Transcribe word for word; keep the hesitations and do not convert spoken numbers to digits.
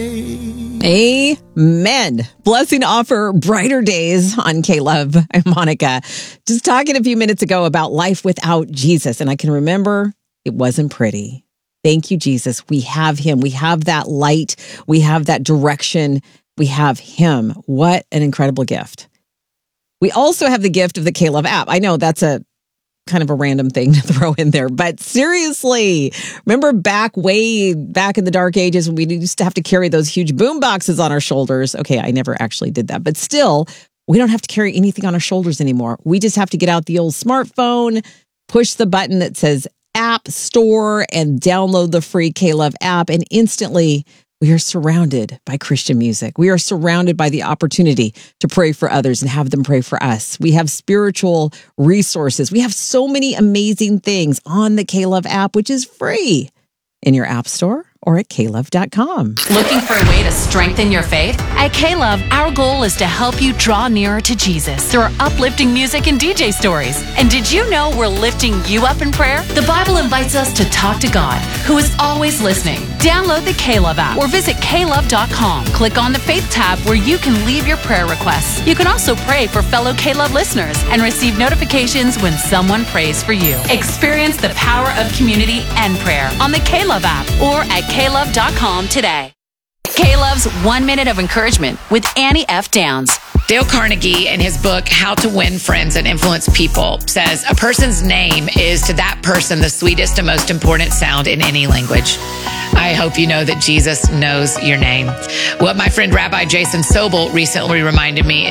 Amen. Blessing offer brighter days on K-Love and Monica. Just talking a few minutes ago about life without Jesus. And I can remember it wasn't pretty. Thank you, Jesus. We have him. We have that light. We have that direction. We have him. What an incredible gift. We also have the gift of the K-Love app. I know that's a kind of a random thing to throw in there, but seriously, remember back way back in the dark ages when we used to have to carry those huge boom boxes on our shoulders? Okay, I never actually did that, but still, we don't have to carry anything on our shoulders anymore. We just have to get out the old smartphone, push the button that says App Store, and download the free K-Love app, and instantly we are surrounded by Christian music. We are surrounded by the opportunity to pray for others and have them pray for us. We have spiritual resources. We have so many amazing things on the K-Love app, which is free in your app store or at K Love dot com. Looking for a way to strengthen your faith? At K-Love, our goal is to help you draw nearer to Jesus through our uplifting music and D J stories. And did you know we're lifting you up in prayer? The Bible invites us to talk to God, who is always listening. Download the K-Love app or visit K Love dot com. Click on the Faith tab where you can leave your prayer requests. You can also pray for fellow K-Love listeners and receive notifications when someone prays for you. Experience the power of community and prayer on the K-Love app or at K Love dot com today. K-Love's One Minute of Encouragement with Annie F. Downs. Dale Carnegie, in his book, How to Win Friends and Influence People, says a person's name is to that person the sweetest and most important sound in any language. I hope you know that Jesus knows your name. What my friend Rabbi Jason Sobel recently reminded me